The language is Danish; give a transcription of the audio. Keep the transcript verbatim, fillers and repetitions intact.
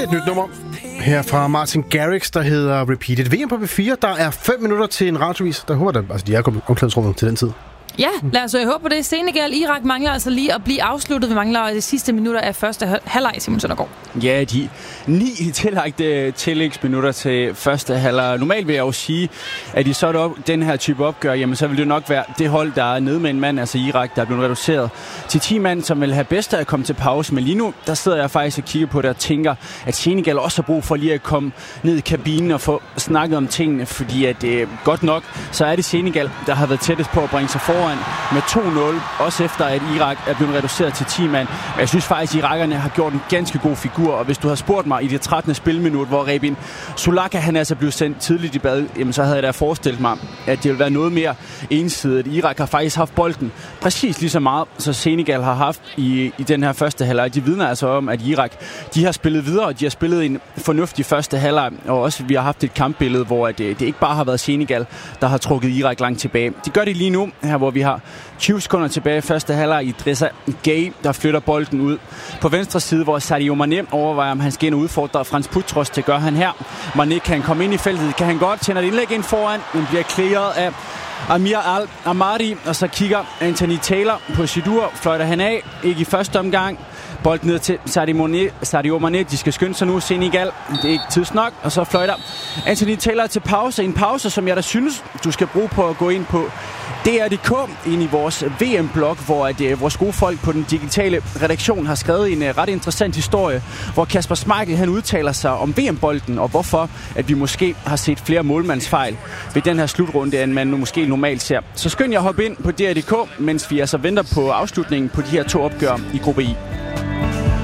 et nyt nummer her fra Martin Garrix, der hedder Repeated. V M på B fire, der er fem minutter til en radiovis. Der håber, at altså, de er kommet omklædningsrummet til den tid. Ja, lad os håbe på det. Senegal, Irak mangler altså lige at blive afsluttet. Vi mangler de sidste minutter af første halvleg, Simon Søndergaard. Ja, de ni tillagte tillægsminutter til første halvleg. Normalt vil jeg jo sige, at i sådan op, den her type opgør, jamen så vil det nok være det hold, der er nede med en mand, altså Irak, der er blevet reduceret til ti mand, som vil have bedst af at komme til pause. Men lige nu, der sidder jeg faktisk og kigger på det og tænker, at Senegal også har brug for lige at komme ned i kabinen og få snakket om tingene, fordi at det godt nok, så er det Senegal, der har været tættest på at bringe sig foran med to nul, også efter at Irak er blevet reduceret til ti mand. Men jeg synes faktisk, at irakerne har gjort en ganske god figur, og hvis du har spurgt mig i det trettende spilminut, hvor Rebin Sulaka, han er altså blevet sendt tidligt i bad, jamen så havde jeg da forestillet mig, at det ville være noget mere ensidigt. Irak har faktisk haft bolden præcis lige så meget, så Senegal har haft i, i den her første halvleg. De vidner altså om, at Irak, de har spillet videre, og de har spillet en fornuftig første halvleg, og også vi har haft et kampbillede, hvor det, det ikke bare har været Senegal, der har trukket Irak langt tilbage. De gør det lige nu, her hvor vi har tyve sekunder tilbage i første halvleg. Idrissa Gueye, der flytter bolden ud på venstre side, hvor Sadio Mané overvejer, om han skal ind og udfordre Frans Putros. Det gør han her. Mané kan komme ind i feltet, kan han godt, tænder et indlæg ind foran, men bliver clearet af Amir Al-Amadi, og så kigger Anthony Taylor på Sidur, fløjter han af, ikke i første omgang. Bolden ned til Sadio Mané. Sadio Mané, de skal skynde sig nu. Senegal, det er ikke tids nok. Og så fløjter Anthony Taylor til pause. En pause, som jeg da synes, du skal bruge på at gå ind på D R punktum d k ind i vores V M-blog, hvor at, uh, vores gode folk på den digitale redaktion har skrevet en uh, ret interessant historie, hvor Kasper Schmeichel, han udtaler sig om V M-bolden, og hvorfor at vi måske har set flere målmandsfejl ved den her slutrunde, end man nu måske normalt ser. Så skynd jer at hoppe ind på D R punktum d k, mens vi altså venter på afslutningen på de her to opgør i gruppe I.